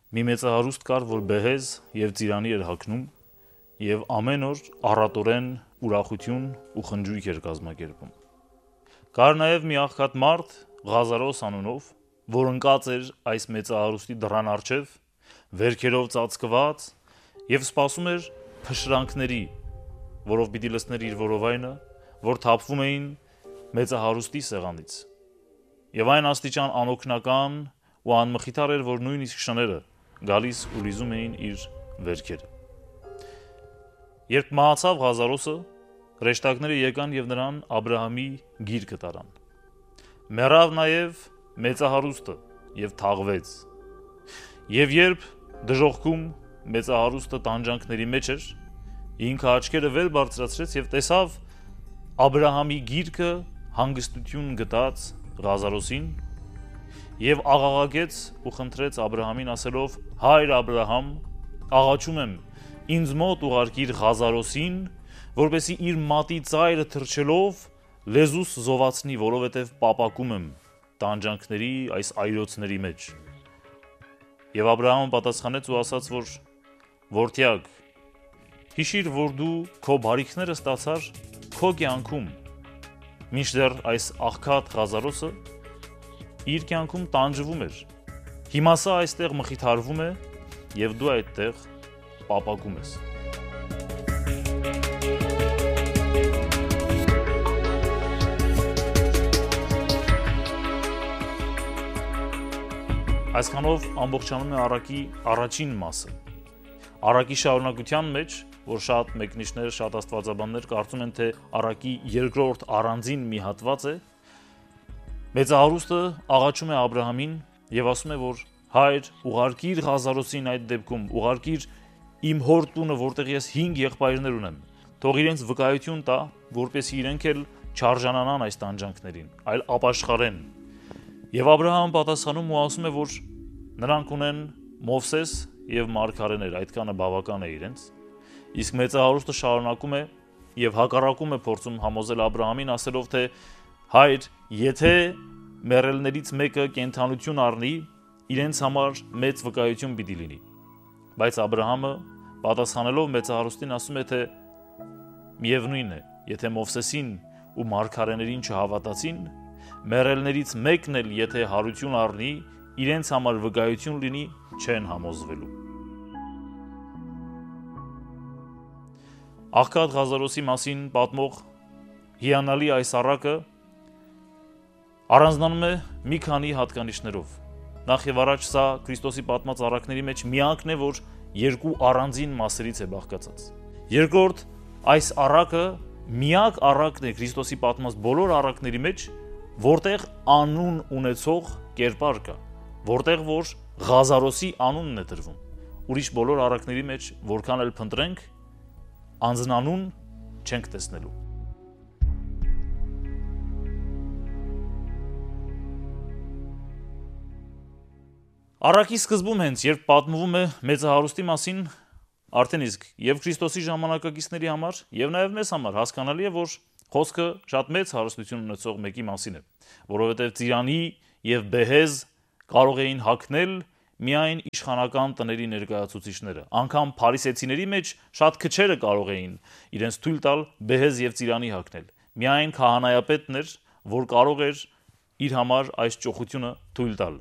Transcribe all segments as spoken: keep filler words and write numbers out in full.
Մի մեծահարուստ կար, որ բեհեզ եւ ծիրանի էր հագնում եւ ամեն օր առատորեն ուրախություն ու խնջույք էր կազմակերպում։ Կար նաեւ մի աղքատ մարդ Ղազարոս անունով, որ ընկած էր այս մեծահարուստի դռան առջև, վերքերով ծածկված եւ սպասում էր փշրանքների, որով պիտի լցներ իր որովայնը, որ թափվում էին մեծահարուստի սեղանից։ Եվ այն աստիճան անօգնական ու անմխիթար էր, որ նույնիսկ շները գալիս ու լիզում էին իր վերքերը։ Երբ մահացավ Ղազարոսը, հրեշտակները եկան եւ նրան Աբրահամի գիրկը տարան։ Մեռավ նաեւ մեծահարուստը եւ թաղվեց։ Եվ երբ դժոխքում մեծահարուստը տանջանքների մեջ էր, ինքը աչքերը վեր բարձրացրեց եւ տեսավ Աբրահամի գիրկը հանգստություն գտած Ղազարոսին եւ աղաղակեց ու խնդրեց Աբրահամին ասելով. «Հայր Աբրահամ, աղաչում եմ, ինձ մոտ ուղարկիր Ղազարոսին, որպեսզի իր մատի ծայրը թռչելով լեզուս զովացնի, որովհետեւ պապակում եմ տանջանքների այս այրոցների մեջ»։ Եվ Աբրահամը պատասխանեց ու ասաց, որ որդյակ, հիշիր, որ դու քո բարիքները ստացար քո կյանքում, մինչդեռ այս աղքատ Ղազարոսը իր կյանքում տանջվում էր։ Հիմա սա այստեղ մխիթարվում է եւ դու այդտեղ պապակում ես։ Այսքանով ամբողջանում է առակի առաջին մասը։ Առակի շարունակության մեջ, որ շատ մեկնիչներ, շատ աստվածաբաններ կարծում են, թե առակի երկրորդ առանձին մի հատված է, մեծահարուստը աղաչում է Աբրահամին եւ ասում է, որ հայր, ուղարկիր Ղազարոսին այդ դեպքում, ուղարկիր իմ հոր տունը, որտեղ ես հինգ եղբայրներ ունեմ, թող իրենց վկայություն տա, որպեսզի իրենք էլ չարժանանան այս տանջանքներին, այլ ապաշխարեն։ Եվ Աբրահամը պատասխանում ու ասում է, որ նրանք ունեն Մովսես եւ մարգարեներ, այդքանը բավական է իրենց։ Իսկ մեծահարուստը շարունակում է եւ հակառակում է փորձում համոզել Աբրահամին, ասելով, թե հայր, եթե մեռելներից մեկը կենդանություն առնի, իրենց համար մեծ վկայություն պիտի լինի։ Բայց Աբրահամը պատասխանելով մեծահարուստին ասում է, թե միևնույն է, եթե Մովսեսին ու մարգարեներին չհավատացին, մեռելներից մեկն էլ եթե հարություն առնի, իրենց համար վկայություն լինի, չեն համոզվելու։ Աղքատ Ղազարոսի մասին պատմող հիանալի այս առակը առանձնանում է մի քանի հատկանիշներով։ Նախ եւ առաջ սա Քրիստոսի պատմած առակների մեջ միակն է, որ երկու առանձին մասերից է բաղկացած։ Երկրորդ, այս առակը միակ առակն է Քրիստոսի պատմած բոլոր առակների մեջ, որտեղ անուն ունեցող կերպար կա, որտեղ որ Ղազարոսի անունն է տրվում։ Ուրիշ բոլոր առակների մեջ, որքան էլ փնտրենք, անձնանուն չենք տեսնելու։ Առակի սկզբում հենց, երբ պատմվում է մեծահարուստի մասին, արդեն իսկ եւ Քրիստոսի ժամանակակիցների համար, եւ նաեւ մեզ համար հասկանալի է, որ խոսքը շատ մեծ հարստություն ունեցող մեկի մասին է, որովհետեւ ծիրանի եւ բեհեզ կարող էին հագնել միայն իշխանական տների ներկայացուցիչները։ Անգամ փարիսեցիների մեջ շատ քչերը կարող էին իրենց թույլ տալ բեհեզ եւ ծիրանի հագնել։ Միայն քահանայապետն էր, որ կարող էր իր համար այս ճոխությունը թույլ տալ։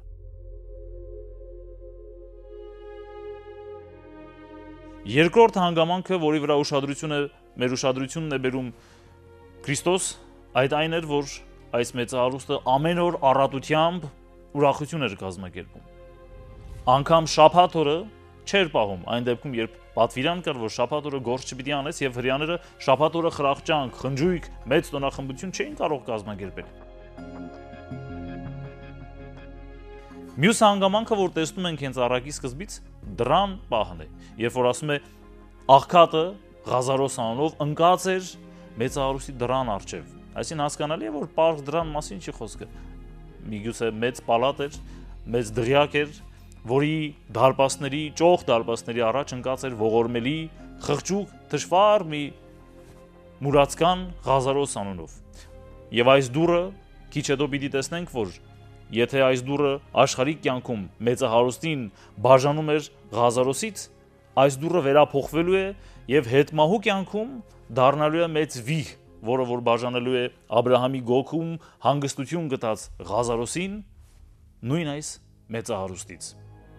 Երկրորդ հանգամանքը, որի վրա ուշադրությունը մեր ուշադրությունն է բերում Քրիստոս, այդ այն էր, որ այս մեծահարուստը ամեն օր առատությամբ ուրախություն էր կազմակերպում։ Անգամ շաբաթ օրը չէր պահում, այն դեպքում, երբ պատվիրան կար, որ շաբաթ օրը գործ չպիտի անես եւ հրեաները շաբաթ օրը խրախճանք, խնջույք, մեծ տոնախմբություն չէին կարող կազմակերպել։ Մյուս հանգամանքը, որ տեսնում ենք հենց առակի սկզբից, դրան պահն է, երբ որ ասում է աղքատը Ղազարոս անունով ընկած էր մեծահարուստի դռան առջև։ Այսինքն հասկանալի է, որ պարզ դրան մասին չի խոսքը։ Միգուցե մեծ պալատ էր, մեծ դղյակ էր, որի դարպասների, ճոխ դարպասների առաջ ընկած էր ողորմելի, խղճուկ, թշվառ մի մուրացկան Ղազարոս անունով։ Եվ այս դուռը քիչ հետո պիտի տեսնենք, որ եթե այս դուռը աշխարհիկ կյանքում մեծահարուստին բաժանում էր Ղազարոսից, այս դուռը վերափոխվելու է եւ հետմահու կյանքում դառնալու է մեծ վիհ, որը որ բաժանելու է Աբրահամի գոգում հանգստություն գտած Ղազարոսին նույն այս մեծահարուստից։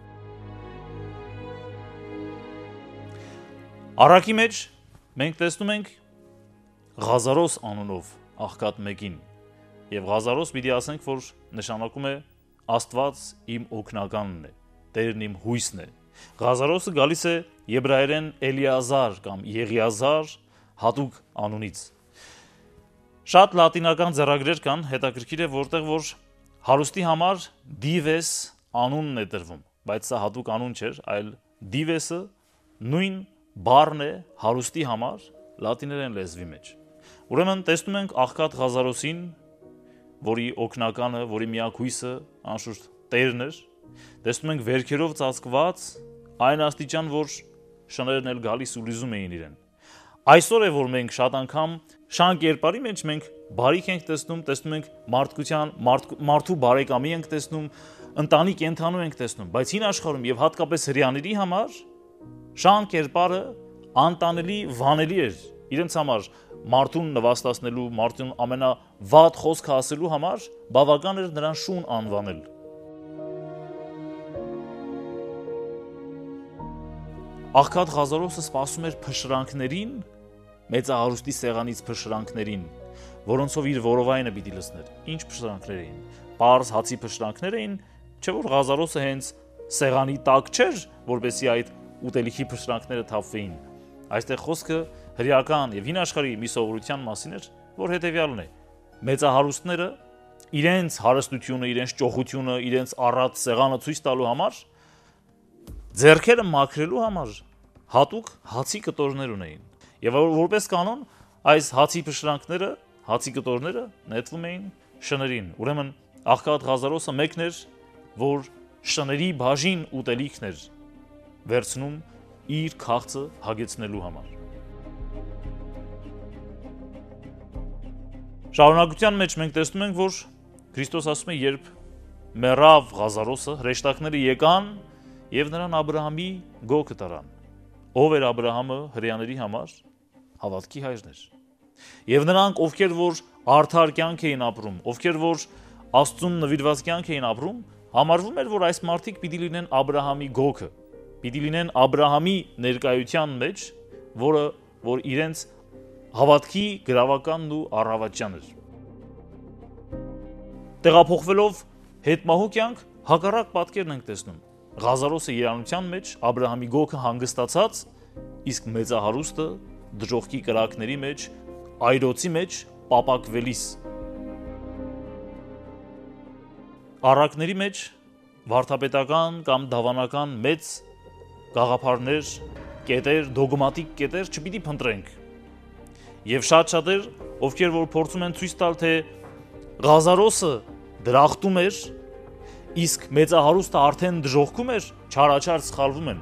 Առակի մեջ մենք տեսնում ենք Ղազարոս անունով աղքատ մեկին, եւ Ղազարոս պիտի ասենք, որ նշանակում է Աստված իմ օգնականն է, Տերն իմ հույսն է։ Ղազարոսը գալիս է եբրայերեն Էլիազար կամ Եղիազար հատուկ անունից։ Շատ լատինական ձեռագրեր կան, հետաքրքիր է, որտեղ որ հարուստի համար Դիվես անունն է տրվում, բայց սա հատուկ անուն չէր, այլ Դիվեսը նույն բառն է հարուստի համար լատիներեն լեզվի մեջ։ Ուրեմն տեսնում ենք աղքատ Ղազարոսին, որի օգնականը, որի միակ հույսը անշուշտ Տերն էր, տեսնում ենք վերքերով ծածկված այն աստիճան, որ շներն էլ գալիս ու լիզում էին իրեն։ Այսօր է, որ մենք շատ անգամ շան կերպարի մեջ մենք բարիք ենք տեսնում, տեսնում ենք մարդկության, մարդ, մարդու բարեկամի ենք տեսնում, ընտանի կենդանու ենք տեսնում, բայց հին աշխարհում եւ հատկապես հրեաների համար շան կերպարը անտանելի վանելի էր իրենց համար, մարդուն նվաստացնելու, մարդուն ամենավատ խոսքը ասելու համար բավական էր նրան շուն անվանել։ Աղքատ Ղազարոսը սպասում էր փշրանքներին, մեծահարուստի սեղանից փշրանքներին, որոնցով իր որովայնը պիտի լցներ։ Ինչ փշրանքներ էին։ Պարզ հացի փշրանքներ էին, չէ՞ որ Ղազարոսը հենց սեղանի տակ չէր, որպեսզի այդ ուտելիքի փշրանքները թափվեին։ Այստեղ խոսքը հրեական եւ հին աշխարհի մի սովորության մասին էր, որ հետեւյալն է. մեծահարուստները իրենց հարստությունը, իրենց ճոխությունը, իրենց առած սեղանը ցույց տալու համար, ձեռքերը մաքրելու համար հատուկ հացի կտորներ ունեին։ Եվ որպես կանոն, այս հացի փշրանքները, հացի կտորները նետվում էին շներին։ Ուրեմն աղքատ Ղազարոսը մեկն էր, որ շների բաժին ուտելիքն էր վերցնում իր քաղցը հագեցնելու համար։ Շարունակության մեջ մենք տեսնում ենք, որ Քրիստոս ասում է, երբ մեռավ Ղազարոսը, հրեշտակները եկան եւ նրան Աբրահամի գոգը տարան։ Ով էր Աբրահամը հրեաների համար? Հավատքի հայրն էր։ Եվ նրանք, ովքեր որ արդար կյանք էին ապրում, ովքեր որ Աստծուն նվիրված կյանք էին ապրում, համարվում էր, որ այս մարդիկ պիտի լինեն Աբրահամի գոգը, պիտի լինեն Աբրահամի ներկայության մեջ, որը որ իրենց հավատքի գրավականն ու առավատյան էր։ Տեղափոխվելով հետմահու կյանք հակառակ պատկերն ենք տեսնում։ Ղազարոսը երանության մեջ Աբրահամի գոգը հանգստացած, իսկ մեծահարուստը դժոխքի կրակների մեջ, այրոցի մեջ պապակվելիս։ Առակների մեջ վարդապետական կամ դավանական մեծ գաղափարներ, կետեր, դոգմատիկ կետեր չպիտի փնտրենք։ Եվ շատ-շատեր, ովքեր որ փորձում են ցույց տալ, թե Ղազարոսը դրախտում էր, իսկ մեծահարուստը արդեն դժոխքում էր, չարաչար սխալվում են։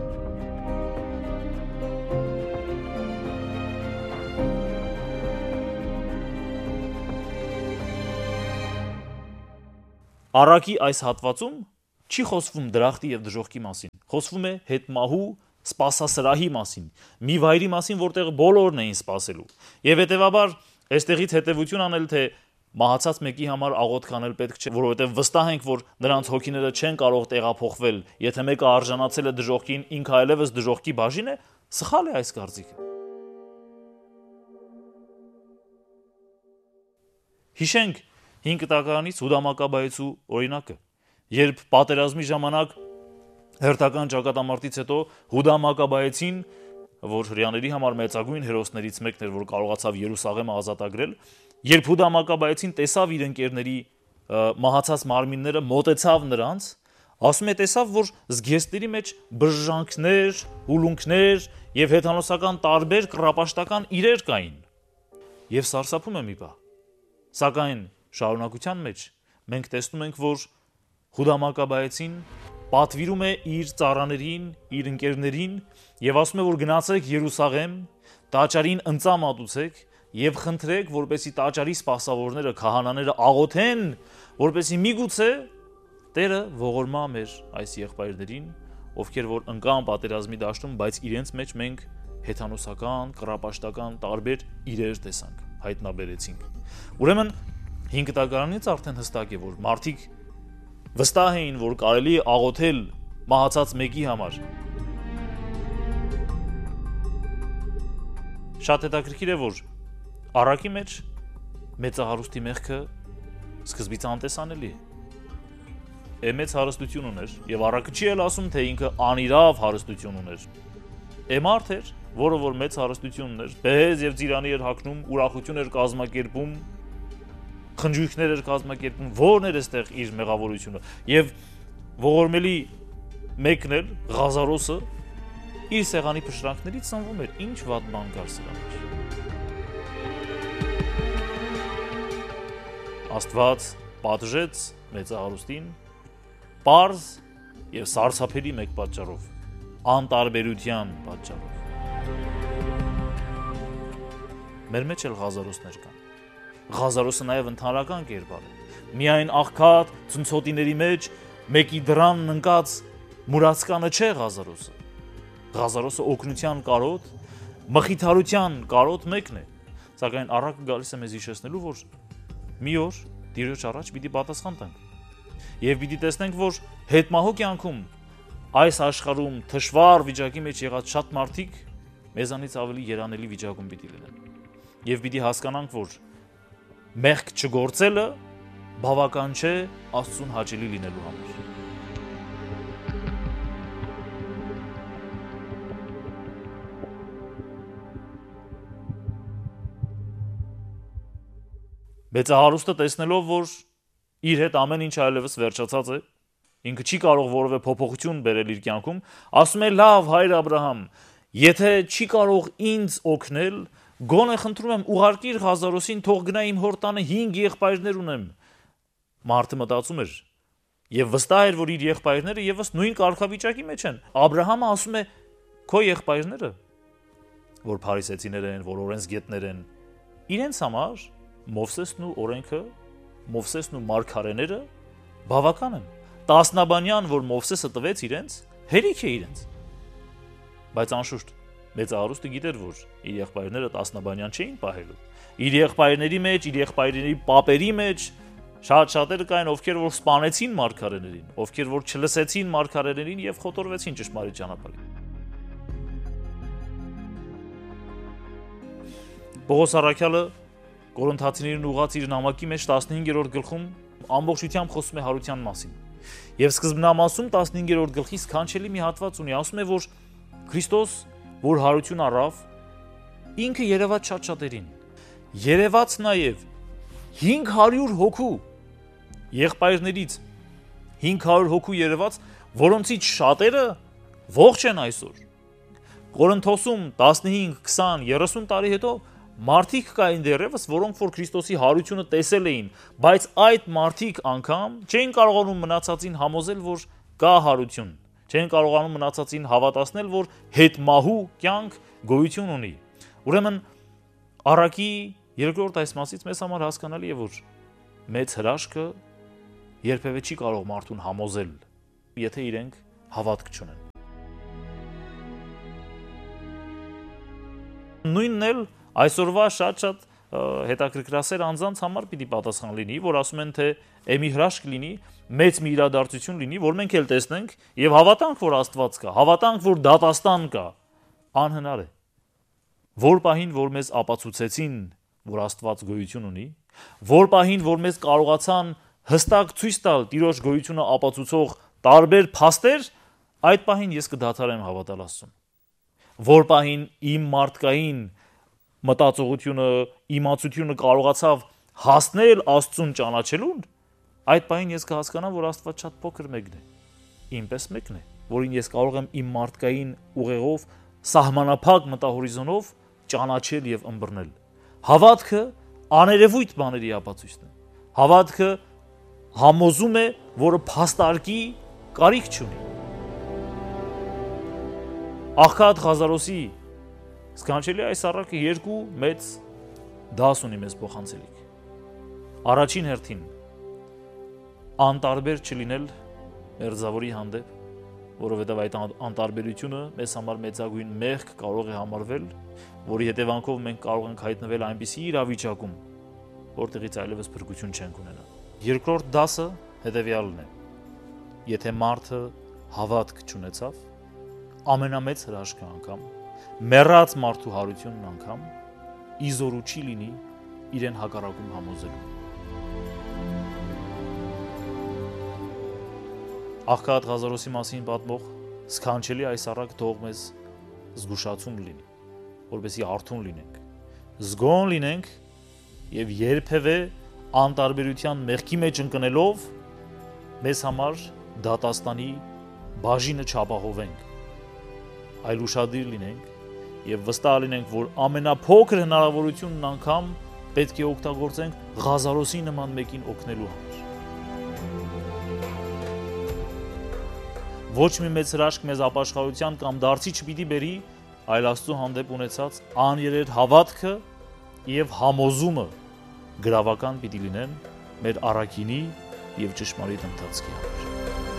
Առակի այս հատվածում չի խոսվում դրախտի եւ դժոխքի մասին, խոսվում է հետմահու սպասասրահի մասին, մի վայրի մասին, որտեղ բոլորն էին սպասելու։ Եվ հետեւաբար, այստեղից հետևություն անել, թե մահացած մեկի համար աղոթք անել պետք չէ, որովհետեւ վստահ ենք, որ նրանց հոգիները չեն կարող տեղափոխվել, եթե մեկը արժանացել է դժոխքին, ինքը այլևս դժոխքի բաժին է, սխալ է այս կարծիքը։ Հիշենք հինգ տականից Հուդա Մակաբայեցու օրինակը, երբ պատերազմի ժամանակ հերթական ճակատամարտից հետո Հուդա Մակաբայեցին, որ հրեաների համար մեծագույն հերոսներից մեկն էր, որ կարողացավ Երուսաղեմը ազատագրել, երբ Հուդա Մակաբայեցին տեսավ իր ընկերների մահացած մարմինները, մոտեցավ նրանց, ասում է տեսավ, որ զգեստների մեջ բժժանքներ, հուլունքներ եւ հեթանոսական տարբեր կռապաշտական իրեր կային։ Եվ սարսափում է մի բան։ Սակայն շարունակության մեջ մենք տեսնում ենք, որ Հուդա Մակաբայեցին պատվիրում է իր ծառաներին, իր ընկերներին եւ ասում է, որ գնացեք Երուսաղեմ, տաճարին ընծա մատուցեք եւ խնդրեք, որպեսզի տաճարի սպասավորները, քահանաները աղոթեն, որպեսզի միգուցե Տերը ողորմա մեր այս եղբայրներին, ովքեր որ ընկան պատերազմի դաշտում, բայց իրենց մեջ մենք հեթանոսական, կռապաշտական տարբեր իրեր տեսանք, հայտնաբերեցինք։ Ուրեմն հինգ տակարանից արդեն հստակ է, որ մարդիկ վստահ էին, որ կարելի է աղոթել մահացած մեկի համար։ Շատ հետաքրքիր է, որ առակի մեջ մեծահարուստի մեղքը սկզբից անտեսանելի է։ Մեծ հարստություն ուներ, եւ առակը չի էլ ասում, թե ինքը անիրավ հարստություն ուներ։ Մարդ էր, որը որ մեծ հարստություն ուներ, բեհեզ եւ ծիրանի էր հագնում, ուրախություն էր կազմակերպում, խնջույքներ էր կազմակերպում, որն էր այստեղ իր մեղավորությունը։ Եվ ողորմելի մեկն էլ Ղազարոսը իր սեղանի փշրանքներից ծնվում էր, ինչ վատ բան կար սրա մեջ։ Աստված պատժեց մեծահարուստին պարզ եւ սարսափելի մեկ պատճառով, անտարբերության պատճառով։ Մեր մեջ էլ Ղազարոսներ կան։ Ղազարոսը նաեւ ընդհանրական կերպար է։ Միայն աղքատ ցնցոտիների մեջ մեկի դրանն ընկած մուրացկանը չէ Ղազարոսը։ Ղազարոսը օգնության կարոտ, մխիթարության կարոտ մեկն է։ Սակայն առակը գալիս է մեզ հիշեցնելու, որ մի օր Տիրոջ առաջ պիտի պատասխան տանք։ Եվ պիտի տեսնենք, որ հետմահու կյանքում այս աշխարհում թշվառ վիճակի մեջ եղած շատ մարդիկ մեզանից ավելի երանելի վիճակում պիտի լինեն։ Եվ պիտի հասկանանք, որ մեղք չգործելը բավական չէ Աստծուն հաճելի լինելու համար։ Մեծահարուստը տեսնելով, որ իր հետ ամեն ինչ այլևս վերջացած է, ինքը չի կարող որևէ փոփոխություն բերել իր կյանքում, ասում է. «Լավ, հայր Աբ รา համ, եթե չի կարող ինձ օգնել, գոնե խնդրում եմ ուղարկիր Ղազարոսին, թող գնա իմ հոր տանը հինգ եղբայրներ ունեմ»։ Մարդը մտածում էր եւ վստահ էր, որ իր եղբայրները եւս նույն կարգավիճակի մեջ են։ Աբ รา համը ասում է. «Քո եղբայրները, որ փարիսեցիներ են, որ օրենսգետներ են, իրենց համար Մովսեսն ու օրենքը, Մովսեսն ու մարգարեները բավական են։ Տասնաբանյան, որ Մովսեսը տվեց իրենց, հերիք է իրենց»։ Բայց անշուշտ մեծահարուստը գիտեր, որ իր եղբայրները տասնաբանյան չէին պահելու։ Իր եղբայրների մեջ, իր եղբայրների պապերի մեջ շատ շատերը կային, ովքեր որ սպանեցին մարգարեներին, ովքեր որ չլսեցին մարգարեներին եւ խոտորվեցին ճշմարիտ ճանապարհին։ Պողոս առաքյալը Կորինթացիներին ուղղած իր նամակի մեջ տասնհինգերորդ գլխում ամբողջությամբ խոսում է հարության մասին։ Եվ սկզբնամասում տասնհինգերորդ գլխի սքանչելի մի հատված ունի, ասում է, որ Քրիստոս, որ հարություն առավ, ինքը երևաց շատ շատերին։ Երևաց նաև հինգ հարյուր հոգու եղբայրներից, հինգ հարյուր հոգու երևաց, որոնցից շատերը ողջ են այսօր։ Կորինթոսում տասնհինգ, քսան, երեսուն տարի հետո մարդիկ կային դեռևս, որոնք որ Քրիստոսի հարությունը տեսել էին, բայց այդ մարդիկ անգամ չէին կարողանում մնացածին համոզել, որ կա հարություն, չէին կարողանում մնացածին հավատացնել, որ հետմահու կյանք գոյություն ունի։ Ուրեմն առակի երկրորդ այս մասից մեզ համար հասկանալի է, որ մեծ հրաշքը երբևէ չի կարող մարդուն համոզել, եթե իրենք հավատք չունեն։ Նույնն էլ այսօրվա շատ-շատ հետաքրքրասեր անձանց համար պիտի պատասխան լինի, որ ասում են, թե «Էմի հրաշք լինի, մեծ մի իրադարձություն լինի, որ մենք էլ տեսնենք եւ հավատանք, որ Աստված կա, հավատանք, որ դատաստան կա»։ Անհնար է։ Որ պահին, որ մեզ ապացուցեցին, որ Աստված գոյություն ունի, որ պահին, որ մեզ կարողացան հստակ ցույց տալ Տիրոջ գոյությունը ապացուցող տարբեր փաստեր, այդ պահին ես կդադարեմ հավատալ Աստծուն։ Որ պահին իմ մարդկային մտածողությունը, իմացությունը կարողացավ հասնել Աստծուն ճանաչելուն, այդ պահին ես կհասկանամ, որ Աստված շատ փոքր մեկն է, ինպես մեկն է, որին ես կարող եմ իմ մարդկային ուղեղով, սահմանափակ մտահորիզոնով ճանաչել եւ ըմբռնել։ Հավատքը աներևույթ բաների ապացույցն է։ Հավատքը համոզում է, որը փաստարկի կարիք չունի։ Աղքատ Ղազարոսի սքանչելի այս առակը երկու մեծ դաս ունի մեզ փոխանցելիք։ Առաջին հերթին անտարբեր չլինել մերձավորի հանդեպ, որովհետև այդ անտարբերությունը մեզ համար մեծագույն մեղք կարող է համարվել, որի հետևանքով մենք կարող ենք հայտնվել այնպիսի իրավիճակում, որտեղից այլևս փրկություն չենք ունենա։ Երկրորդ դասը հետևյալն է. եթե մարդը հավատք չունեցավ, ամենամեծ հրաշքը անգամ, մեռած մարդու հարությունն անգամ իզորու չի լինի իրեն հակառակում համոզելու։ Աղքատ Ղազարոսի մասին պատմող սքանչելի այս առակ թող մեզ զգուշացում լինի, որպեսզի արթուն լինենք, զգոն լինենք եւ երբևէ անտարբերության մեղքի մեջ ընկնելով մեզ համար դատաստանի բաժինը չապահովենք, այլ ուշադիր լինենք եւ վստահ լինենք, որ ամենափոքր հնարավորությունն անգամ պետք է օգտագործենք Ղազարոսի նման մեկին օգնելու համար։ Ոչ մի մեծ հրաշք մեզ ապաշխարության կամ դարձի չպիտի բերի, այլ Աստծո հանդեպ ունեցած աներետ հավատքը եւ համոզումը գրավական պիտի լինեն մեր առաքինի եւ ճշմարիտ ընթացքի համար։